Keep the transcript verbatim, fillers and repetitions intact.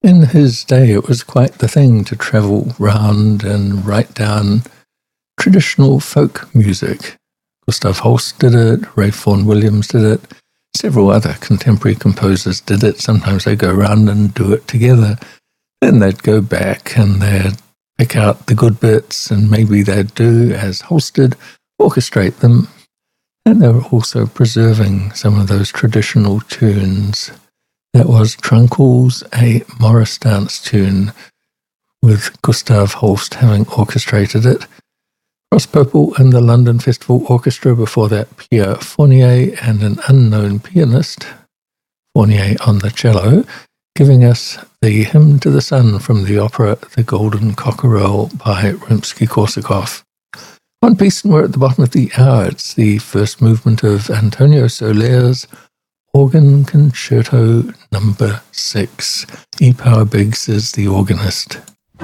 In his day, it was quite the thing to travel round and write down traditional folk music. Gustav Holst did it, Ray Vaughan Williams did it, several other contemporary composers did it. Sometimes they go around and do it together. Then they'd go back and they'd pick out the good bits, and maybe they'd do, as Holst did, orchestrate them. And they were also preserving some of those traditional tunes. That was Trunkles, a Morris dance tune, with Gustav Holst having orchestrated it. Ross Purple and the London Festival Orchestra, before that Pierre Fournier and an unknown pianist, Fournier on the cello, giving us the Hymn to the Sun from the opera The Golden Cockerel by Rimsky-Korsakov. One piece, and we're at the bottom of the hour. It's the first movement of Antonio Soler's Organ Concerto Number Six. E. Power Biggs is the organist.